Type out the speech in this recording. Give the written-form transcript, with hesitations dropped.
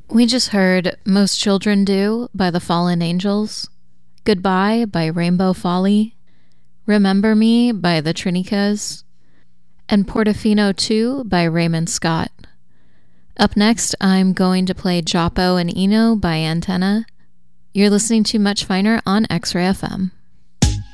We just heard Most Children Do by the Fallen Angels, Goodbye by Rainbow Folly, Remember Me by the Trinicas, and Portofino 2 by Raymond Scott. Up next, I'm going to play Joppo and Eno by Antenna. You're listening to Much Finer on X-Ray FM.